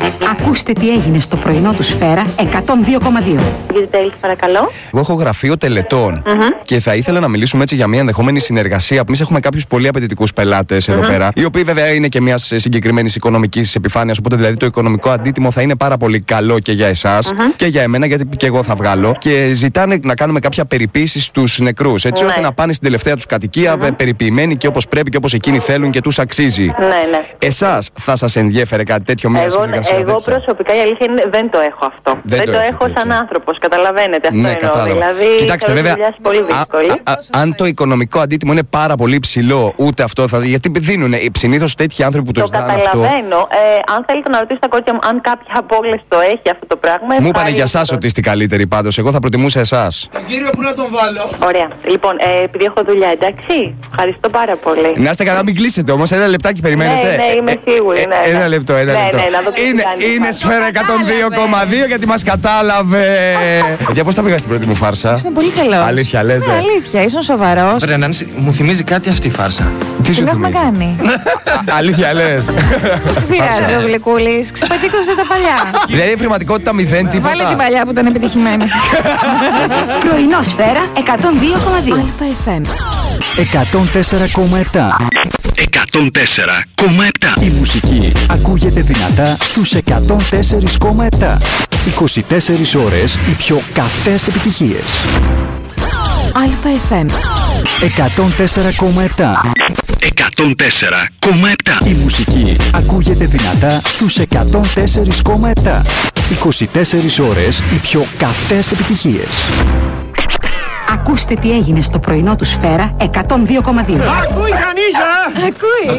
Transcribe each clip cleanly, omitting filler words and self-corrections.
Ακούστε τι έγινε στο πρωινό του Σφαίρα 102,2. Παρακαλώ. Εγώ έχω γραφείο τελετών και θα ήθελα να μιλήσουμε έτσι για μια ενδεχόμενη συνεργασία. Εμείς έχουμε κάποιους πολύ απαιτητικούς πελάτες εδώ πέρα, οι οποίοι βέβαια είναι και μια συγκεκριμένη οικονομική επιφάνεια. Οπότε δηλαδή το οικονομικό αντίτιμο θα είναι πάρα πολύ καλό και για εσάς και για εμένα, γιατί και εγώ θα βγάλω. Και ζητάνε να κάνουμε κάποια περιποίηση στους νεκρούς, έτσι ώστε να πάνε στην τελευταία τους κατοικία περιποιημένοι και όπως πρέπει και όπως εκείνοι θέλουν και τους αξίζει. Ναι. Εσάς θα σας ενδιέφερε κάτι τέτοιο, μια συνεργασία? Εγώ προσωπικά η αλήθεια είναι δεν το έχω αυτό. Δεν το έχω σαν άνθρωπος, καταλαβαίνετε αυτό εννοώ. Δηλαδή, κοιτάξτε, βέβαια, πολύ δύσκολη. αν το οικονομικό αντίτιμο είναι πάρα πολύ ψηλό, ούτε αυτό θα. Γιατί δίνουν συνήθως τέτοιοι άνθρωποι που το ζητάνε αυτό. Το καταλαβαίνω. Αν θέλετε να ρωτήσετε τα κορίτσια μου, αν κάποια από όλες το έχει αυτό το πράγμα. Μου είπανε για εσάς ότι είστε καλύτεροι πάντως. Εγώ θα προτιμούσα εσάς. Τον κύριο που να τον βάλω. Ωραία. Λοιπόν, επειδή έχω δουλειά, εντάξει. Ευχαριστώ πάρα πολύ. Να είστε καλά, μην κλείσετε όμως. Ένα λεπτάκι περιμένετε. Ναι, είμαι σίγουρη. Ένα λεπτό. Είναι Σφαίρα 102,2 γιατί μας κατάλαβε. Για πώς τα πήγα στην πρώτη μου φάρσα? Είσαι πολύ καλός. Αλήθεια λέτε? Αλήθεια, ήσουν σοβαρός. Βρε Νάνση, μου θυμίζει κάτι αυτή η φάρσα. Τι σου την έχουμε κάνει. Αλήθεια λες? Δεν πειράζει ο Γλυκούλης, ξεπατήκωσε τα παλιά. Δηλαδή η χρηματικότητα 0 τίποτα. Βάλε την παλιά που ήταν επιτυχημένη. Πρωινό Σφαίρα 102,2. Αλφα FM 104,7. 104,7. Η μουσική ακούγεται δυνατά στους 104,7. 24 ώρες οι πιο καυτές επιτυχίες. Αλφα FM 104,7. 104,7. Η μουσική ακούγεται δυνατά στους 104,7. 24 ώρες οι πιο καυτές επιτυχίες. Ακούστε τι έγινε στο πρωινό του Σφαίρα 102,2. Ακούει κανείς, Ακούει.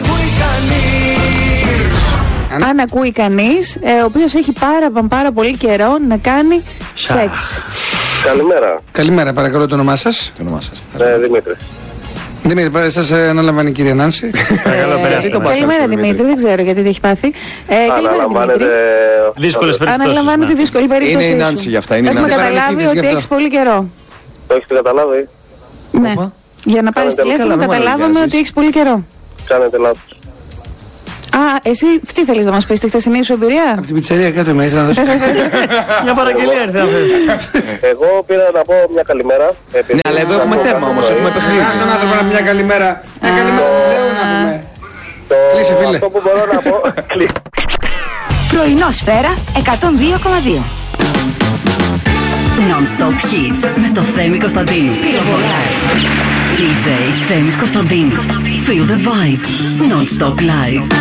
κανείς. Αν ακούει κανείς, ο οποίος έχει πάρα πολύ καιρό να κάνει σεξ. Καλημέρα. Καλημέρα, παρακαλώ το όνομά σας. Δημήτρη. Δημήτρη, σας αναλαμβάνει η κυρία Νάνση. Παρακαλώ, περάστε. Καλημέρα Δημήτρη, δεν ξέρω γιατί τι έχει πάθει. Καλημέρα Δημήτρη. Δύσκολες περιπτώσεις. Αναλαμβάνω τη δύσκολη περίπτωση. Είναι η Νάνση γι' αυτά. Έχουμε καταλάβει ότι έχεις πολύ καιρό. Το έχετε καταλάβει? Ναι. Για να πάρεις τηλέφωνο καταλάβαμε ότι έχεις πολύ καιρό. Κάνετε λάθος. Α, εσύ τι θέλεις να μας πεις, τη χθεσινή σου εμπειρία? Από την πιτσαρία κάτω μέσα να δώσω. Μια παραγγελία έρθε αυτή. Εγώ πήρα να πω μια καλημέρα. Ναι, αλλά εδώ έχουμε θέμα όμως, έχουμε παιχνίδι. Άχτα να το μια καλημέρα. Μια καλημέρα του Θεού να πούμε. Κλείσε φίλε. Αυτό που μπορώ να πω. Πρωινό Σφαίρα 102,2. Non-stop hits με το Θέμη Κωνσταντίνου. Πυροβολάει. DJ Θέμης Κωνσταντίνου. Feel the vibe. Non-stop live.